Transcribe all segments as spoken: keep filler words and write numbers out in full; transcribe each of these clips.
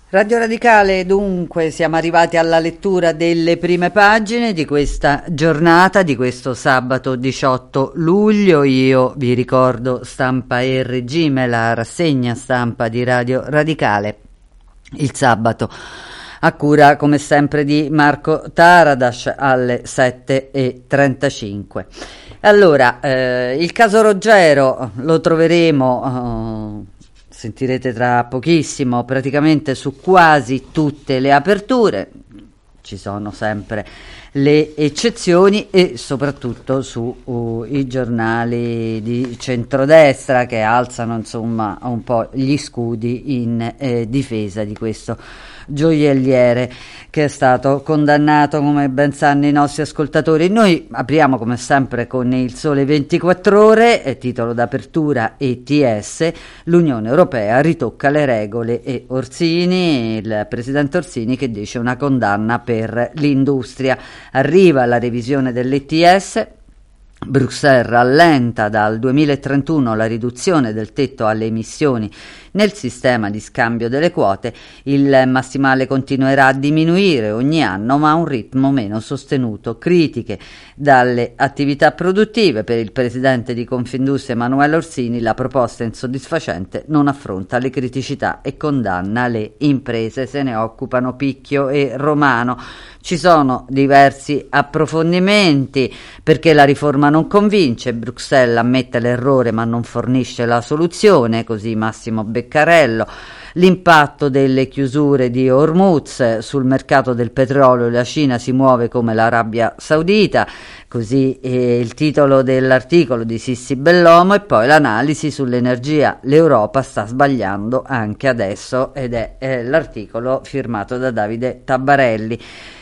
Radio Radicale, dunque, siamo arrivati alla lettura delle prime pagine di questa giornata, di questo sabato diciotto luglio. Io vi ricordo Stampa e Regime, la rassegna stampa di Radio Radicale, il sabato, a cura come sempre di Marco Taradas alle sette e trentacinque. Allora, eh, il caso Roggero lo troveremo... Eh, sentirete tra pochissimo praticamente su quasi tutte le aperture, ci sono sempre le eccezioni, e soprattutto sui uh, giornali di centrodestra che alzano insomma un po' gli scudi in eh, difesa di questo gioielliere che è stato condannato, come ben sanno i nostri ascoltatori. Noi apriamo come sempre con il Sole ventiquattro Ore, eh, titolo d'apertura E T S, l'Unione Europea ritocca le regole, e Orsini, il presidente Orsini, che dice una condanna per l'industria. Arriva la revisione dell'E T S, Bruxelles rallenta dal duemilatrentuno la riduzione del tetto alle emissioni nel sistema di scambio delle quote. Il massimale continuerà a diminuire ogni anno, ma a un ritmo meno sostenuto. Critiche dalle attività produttive. Per il presidente di Confindustria Emanuele Orsini la proposta insoddisfacente non affronta le criticità e condanna le imprese. Se ne occupano Picchio e Romano. Ci sono diversi approfondimenti perché la riforma non convince. Bruxelles ammette l'errore ma non fornisce la soluzione, così Massimo Beccarello. L'impatto delle chiusure di Hormuz sul mercato del petrolio, la Cina si muove come l'Arabia Saudita, così è il titolo dell'articolo di Sissi Bellomo. E poi l'analisi sull'energia, l'Europa sta sbagliando anche adesso, ed è, è l'articolo firmato da Davide Tabarelli.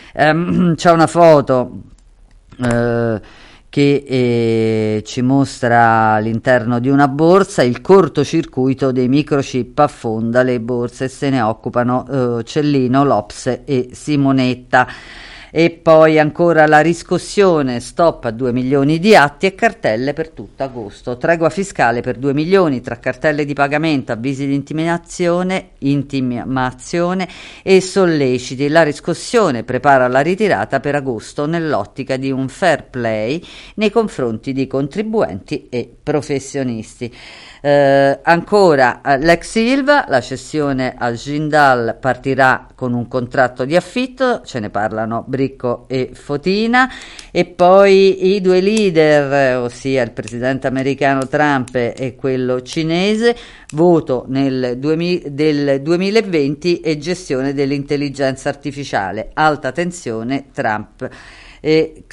Um, c'è una foto uh, che eh, ci mostra all'interno di una borsa. Il cortocircuito dei microchip affonda le borse, e se ne occupano uh, Cellino, Lopse e Simonetta. E poi ancora la riscossione, stop a due milioni di atti e cartelle per tutto agosto. Tregua fiscale per due milioni tra cartelle di pagamento, avvisi di intimazione, intimazione e solleciti. La riscossione prepara la ritirata per agosto nell'ottica di un fair play nei confronti di contribuenti e professionisti. Eh, ancora l'ex Ilva, la cessione a Jindal partirà con un contratto di affitto, ce ne parlano Bricco e Fotina. E poi i due leader, ossia il presidente americano Trump e quello cinese, voto nel duemila, del duemilaventi e gestione dell'intelligenza artificiale, alta tensione Trump. E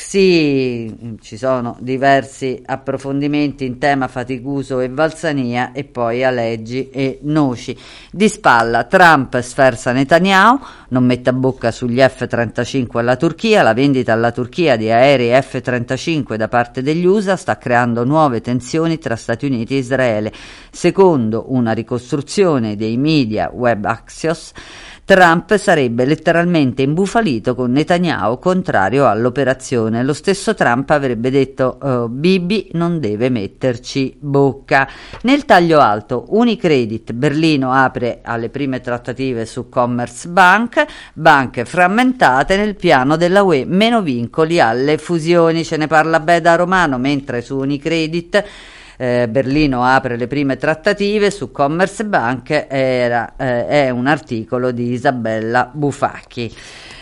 sì, ci sono diversi approfondimenti in tema Faticuso e Valsania, e poi Aleggi e Noci. Di spalla Trump sferza Netanyahu, non mette a bocca sugli F trentacinque alla Turchia. La vendita alla Turchia di aerei F trentacinque da parte degli U S A sta creando nuove tensioni tra Stati Uniti e Israele. Secondo una ricostruzione dei media Web Axios, Trump sarebbe letteralmente imbufalito con Netanyahu contrario all'operazione. Lo stesso Trump avrebbe detto uh, Bibi non deve metterci bocca. Nel taglio alto Unicredit Berlino apre alle prime trattative su Commerzbank, banche frammentate nel piano della U E, meno vincoli alle fusioni. Ce ne parla Beda Romano, mentre su Unicredit Eh, Berlino apre le prime trattative su Commerzbank, era, eh, è un articolo di Isabella Bufacchi.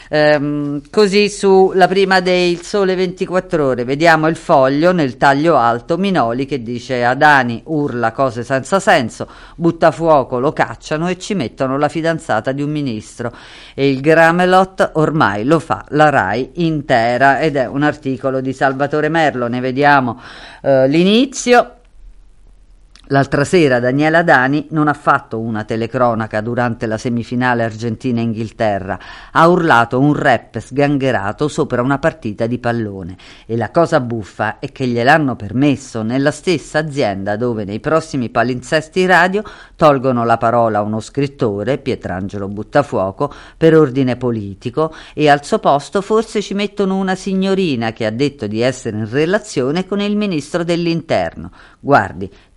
Ehm, così sulla prima del Sole ventiquattro Ore vediamo il Foglio, nel taglio alto Minoli che dice Adani urla cose senza senso, butta fuoco, lo cacciano e ci mettono la fidanzata di un ministro, e il Gramelot ormai lo fa la Rai intera, ed è un articolo di Salvatore Merlo. Ne vediamo eh, l'inizio. L'altra sera Daniela Adani non ha fatto una telecronaca durante la semifinale Argentina-Inghilterra, ha urlato un rap sgangherato sopra una partita di pallone, e la cosa buffa è che gliel'hanno permesso nella stessa azienda dove nei prossimi palinsesti radio tolgono la parola a uno scrittore, Pietrangelo Buttafuoco, per ordine politico, e al suo posto forse ci mettono una signorina che ha detto di essere in relazione con il ministro dell'interno. Guardi,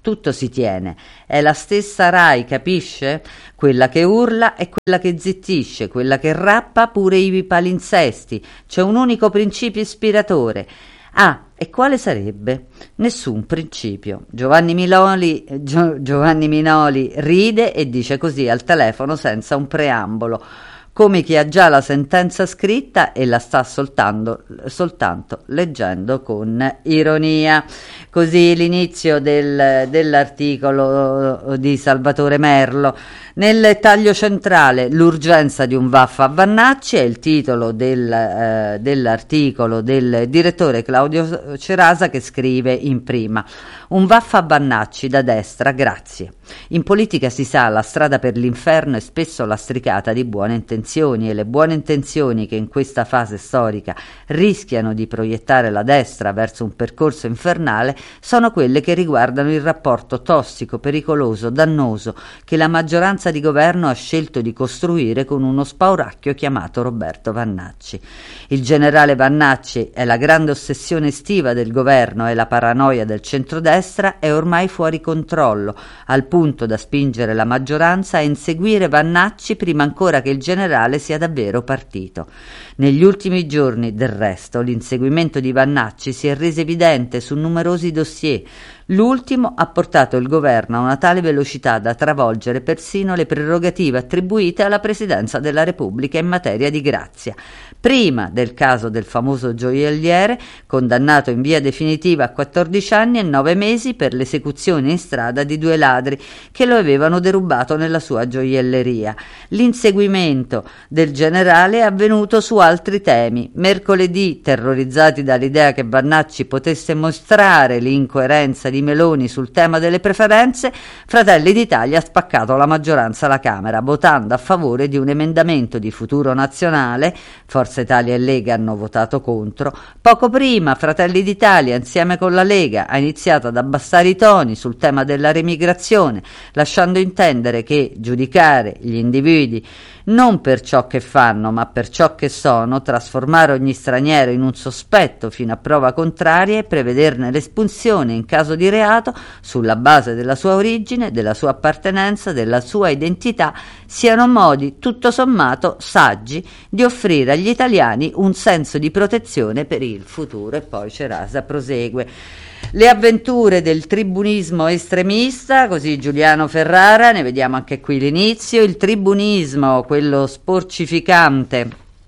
tutto si tiene. È la stessa Rai, capisce? Quella che urla e quella che zittisce, quella che rappa pure i palinsesti. C'è un unico principio ispiratore. Ah, e quale sarebbe? Nessun principio. Giovanni Minoli, Gio, Giovanni Minoli ride e dice così al telefono senza un preambolo, come chi ha già la sentenza scritta e la sta soltanto, soltanto leggendo con ironia. Così l'inizio del, dell'articolo di Salvatore Merlo. Nel taglio centrale l'urgenza di un vaffa a Vannacci è il titolo del, eh, dell'articolo del direttore Claudio Cerasa, che scrive in prima: un vaffa a Vannacci da destra, grazie. In politica si sa, la strada per l'inferno è spesso lastricata di buone intenzioni, e le buone intenzioni che in questa fase storica rischiano di proiettare la destra verso un percorso infernale sono quelle che riguardano il rapporto tossico, pericoloso, dannoso che la maggioranza di governo ha scelto di costruire con uno spauracchio chiamato Roberto Vannacci. Il generale Vannacci è la grande ossessione estiva del governo e la paranoia del centrodestra è ormai fuori controllo, al punto da spingere la maggioranza a inseguire Vannacci prima ancora che il generale sia davvero partito. Negli ultimi giorni, del resto, l'inseguimento di Vannacci si è reso evidente su numerosi dossier. L'ultimo ha portato il governo a una tale velocità da travolgere persino le prerogative attribuite alla Presidenza della Repubblica in materia di grazia. Prima del caso del famoso gioielliere, condannato in via definitiva a quattordici anni e nove mesi per l'esecuzione in strada di due ladri che lo avevano derubato nella sua gioielleria. L'inseguimento del generale è avvenuto su altri temi. Mercoledì, terrorizzati dall'idea che Vannacci potesse mostrare l'incoerenza di Meloni sul tema delle preferenze, Fratelli d'Italia ha spaccato la maggioranza alla Camera, votando a favore di un emendamento di Futuro Nazionale. Forza Italia e Lega hanno votato contro. Poco prima Fratelli d'Italia, insieme con la Lega, ha iniziato ad abbassare i toni sul tema della remigrazione, lasciando intendere che giudicare gli individui non per ciò che fanno, ma per ciò che sono, trasformare ogni straniero in un sospetto fino a prova contraria e prevederne l'espulsione in caso di reato sulla base della sua origine, della sua appartenenza, della sua identità, siano modi tutto sommato saggi di offrire agli italiani un senso di protezione per il futuro. E poi Cerasa prosegue: le avventure del tribunismo estremista, così Giuliano Ferrara, ne vediamo anche qui l'inizio. Il tribunismo, quello sporcificante,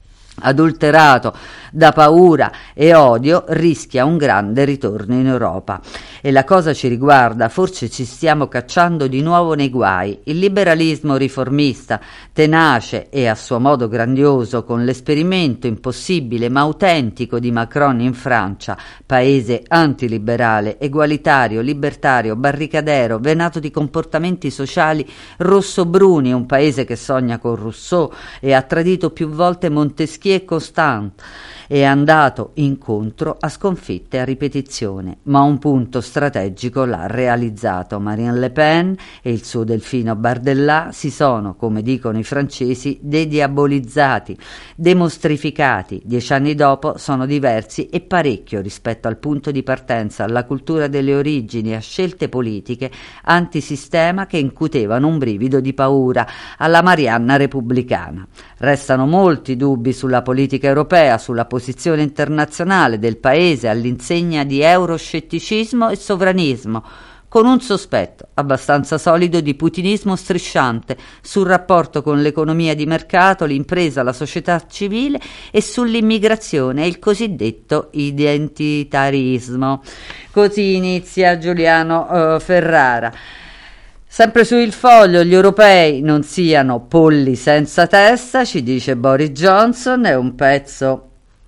adulterato da paura e odio, rischia un grande ritorno in Europa. E la cosa ci riguarda, forse ci stiamo cacciando di nuovo nei guai. Il liberalismo riformista, tenace e a suo modo grandioso, con l'esperimento impossibile ma autentico di Macron in Francia, paese antiliberale, egualitario, libertario, barricadero, venato di comportamenti sociali rossobruni, un paese che sogna con Rousseau e ha tradito più volte Montesquieu e Constant, è andato incontro a sconfitte a ripetizione, ma un punto strategico l'ha realizzato. Marine Le Pen e il suo delfino Bardella si sono, come dicono i francesi, dediabolizzati, demostrificati. Dieci anni dopo sono diversi e parecchio rispetto al punto di partenza, alla cultura delle origini, a scelte politiche antisistema che incutevano un brivido di paura alla Marianna repubblicana. Restano molti dubbi sulla politica europea, sulla posizione internazionale del paese all'insegna di euroscetticismo e sovranismo, con un sospetto abbastanza solido di putinismo strisciante sul rapporto con l'economia di mercato, l'impresa, la società civile e sull'immigrazione e il cosiddetto identitarismo. Così inizia Giuliano uh, Ferrara. Sempre su Il Foglio: gli europei non siano polli senza testa, ci dice Boris Johnson. È un pezzo,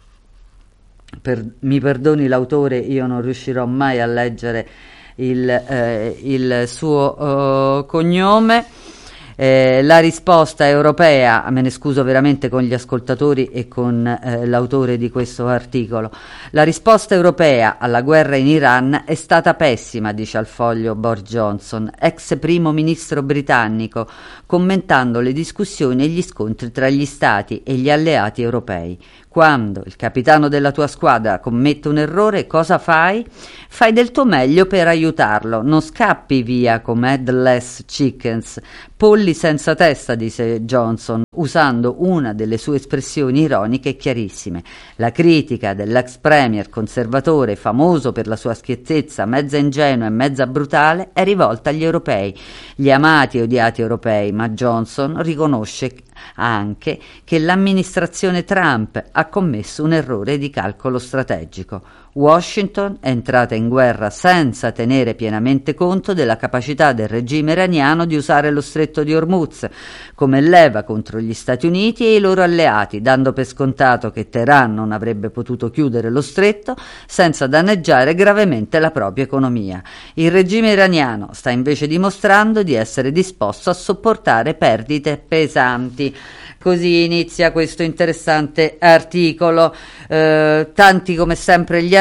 per, mi perdoni l'autore, io non riuscirò mai a leggere il, eh, il suo uh, cognome. Eh, la risposta europea, me ne scuso veramente con gli ascoltatori e con eh, l'autore di questo articolo, la risposta europea alla guerra in Iran è stata pessima, dice al Foglio Boris Johnson, ex primo ministro britannico, commentando le discussioni e gli scontri tra gli stati e gli alleati europei. Quando il capitano della tua squadra commette un errore, cosa fai? Fai del tuo meglio per aiutarlo, non scappi via come headless chickens, polli senza testa, dice Johnson, usando una delle sue espressioni ironiche e chiarissime. La critica dell'ex premier conservatore, famoso per la sua schiettezza mezza ingenua e mezza brutale, è rivolta agli europei, gli amati e odiati europei, ma Johnson riconosce anche che l'amministrazione Trump ha commesso un errore di calcolo strategico. Washington è entrata in guerra senza tenere pienamente conto della capacità del regime iraniano di usare lo stretto di Hormuz come leva contro gli Stati Uniti e i loro alleati, dando per scontato che Teheran non avrebbe potuto chiudere lo stretto senza danneggiare gravemente la propria economia. Il regime iraniano sta invece dimostrando di essere disposto a sopportare perdite pesanti. Così inizia questo interessante articolo, eh, tanti come sempre gli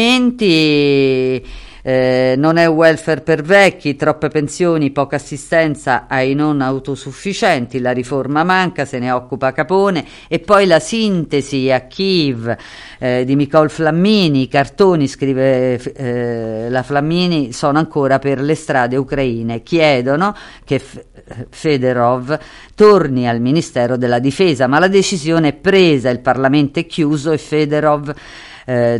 argomenti, eh, non è welfare per vecchi, troppe pensioni, poca assistenza ai non autosufficienti, la riforma manca, se ne occupa Capone, e poi la sintesi a Kiev eh, di Nicole Flammini, i cartoni, scrive eh, la Flammini, sono ancora per le strade ucraine, chiedono che F- Fedorov torni al Ministero della Difesa, ma la decisione è presa, il Parlamento è chiuso e Fedorov eh,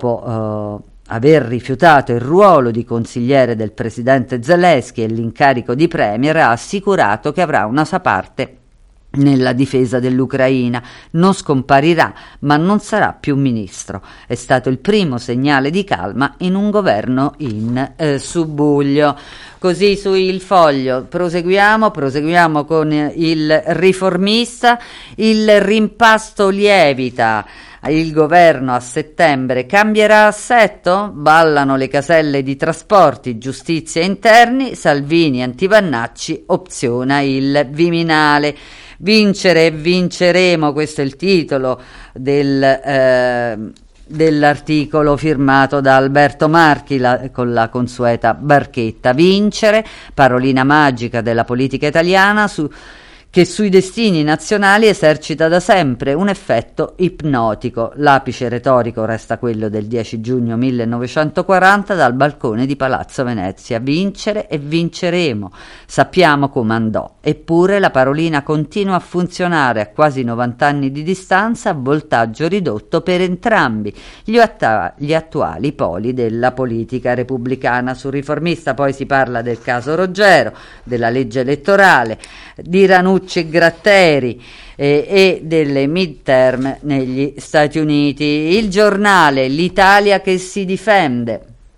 dopo eh, aver rifiutato il ruolo di consigliere del presidente Zelensky e l'incarico di premier, ha assicurato che avrà una sua parte nella difesa dell'Ucraina. Non scomparirà, ma non sarà più ministro. È stato il primo segnale di calma in un governo in eh, subbuglio. Così su Il Foglio proseguiamo, proseguiamo con il Riformista. Il rimpasto lievita. Il governo a settembre cambierà assetto? Ballano le caselle di trasporti, giustizia e interni, Salvini antivannacci opziona il Viminale. Vincere e vinceremo, questo è il titolo del, eh, dell'articolo firmato da Alberto Marchi la, con la consueta barchetta. Vincere, parolina magica della politica italiana su che sui destini nazionali esercita da sempre un effetto ipnotico. L'apice retorico resta quello del dieci giugno millenovecentoquaranta dal balcone di Palazzo Venezia. Vincere e vinceremo. Sappiamo come andò. Eppure la parolina continua a funzionare a quasi novanta anni di distanza a voltaggio ridotto per entrambi gli, attua- gli attuali poli della politica repubblicana. Sul Riformista poi si parla del caso Roggero, della legge elettorale, di Ranucci e Gratteri eh, e delle midterm negli Stati Uniti. Il Giornale, l'Italia che si difende.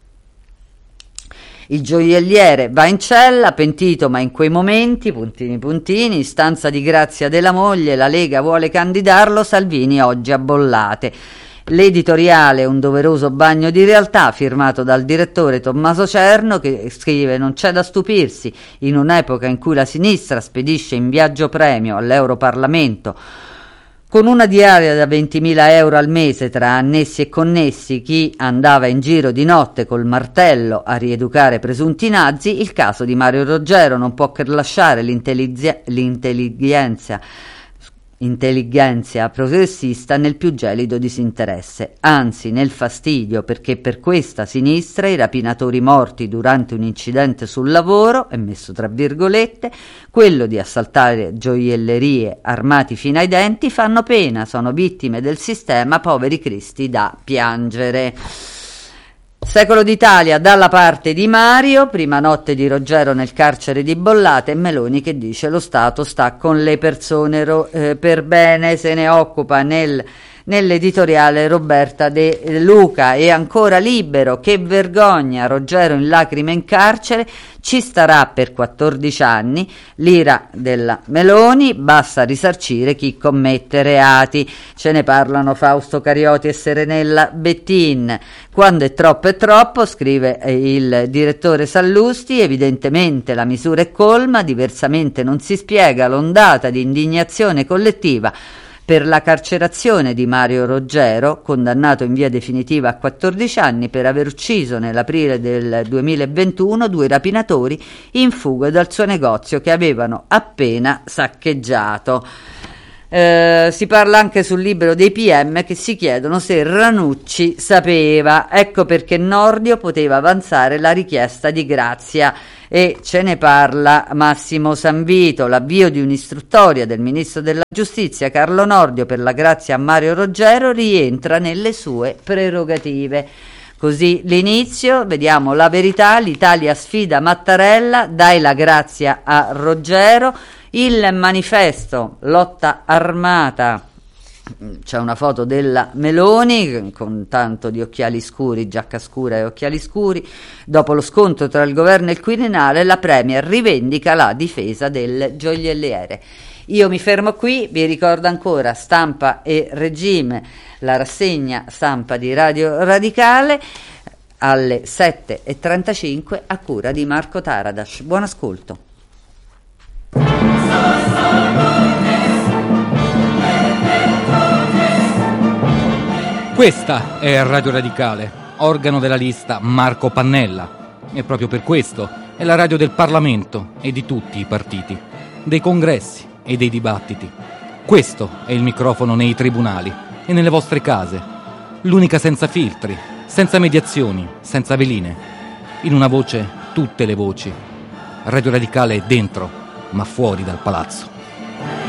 Il gioielliere va in cella, pentito ma in quei momenti, puntini puntini, istanza di grazia della moglie, la Lega vuole candidarlo, Salvini oggi a bollate. L'editoriale è un doveroso bagno di realtà firmato dal direttore Tommaso Cerno, che scrive: non c'è da stupirsi, in un'epoca in cui la sinistra spedisce in viaggio premio all'Europarlamento con una diaria da ventimila euro al mese tra annessi e connessi chi andava in giro di notte col martello a rieducare presunti nazi, il caso di Mario Roggero non può che lasciare l'intelligenza l'intelligenza intelligenza progressista nel più gelido disinteresse, anzi nel fastidio, perché per questa sinistra i rapinatori morti durante un incidente sul lavoro, è messo tra virgolette, quello di assaltare gioiellerie armati fino ai denti, fanno pena, sono vittime del sistema, poveri cristi da piangere. Secolo d'Italia dalla parte di Mario, prima notte di Roggero nel carcere di Bollate, e Meloni che dice lo Stato sta con le persone ro- eh, per bene, se ne occupa nel nell'editoriale Roberta De Luca. E ancora Libero: che vergogna, Roggero in lacrime in carcere, ci starà per quattordici anni, l'ira della Meloni, basta risarcire chi commette reati. Ce ne parlano Fausto Carioti e Serenella Bettin. Quando è troppo è troppo, scrive il direttore Sallusti, evidentemente la misura è colma, diversamente non si spiega l'ondata di indignazione collettiva per la carcerazione di Mario Roggero, condannato in via definitiva a quattordici anni per aver ucciso nell'aprile del duemilaventuno due rapinatori in fuga dal suo negozio che avevano appena saccheggiato. Eh, si parla anche sul Libero dei P M che si chiedono se Ranucci sapeva, ecco perché Nordio poteva avanzare la richiesta di grazia. E ce ne parla Massimo Sanvito: l'avvio di un'istruttoria del ministro della giustizia Carlo Nordio per la grazia a Mario Roggero rientra nelle sue prerogative. Così l'inizio, vediamo La Verità: l'Italia sfida Mattarella, dai la grazia a Roggero. Il Manifesto: lotta armata, c'è una foto della Meloni con tanto di occhiali scuri, giacca scura e occhiali scuri. Dopo lo scontro tra il governo e il Quirinale, la Premier rivendica la difesa del gioielliere. Io mi fermo qui, vi ricordo ancora Stampa e Regime, la rassegna stampa di Radio Radicale alle sette e trentacinque a cura di Marco Taradas. Buon ascolto. Questa è Radio Radicale, organo della lista Marco Pannella, e proprio per questo è la radio del Parlamento e di tutti i partiti, dei congressi e dei dibattiti. Questo è il microfono nei tribunali e nelle vostre case, l'unica senza filtri, senza mediazioni, senza veline. In una voce, tutte le voci. Radio Radicale è dentro, ma fuori dal palazzo.